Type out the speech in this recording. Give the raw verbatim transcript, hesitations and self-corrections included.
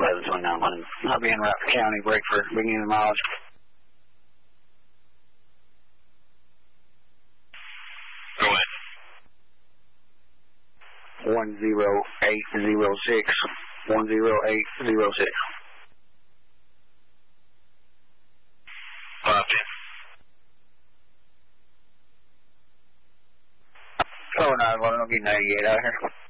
eleven twenty-nine one. I'll be in Rockford County, break for beginning of mileage. Go ahead. one zero eight zero six. one zero eight zero six. five ten. Oh, nine one, I'll get ninety-eight out here.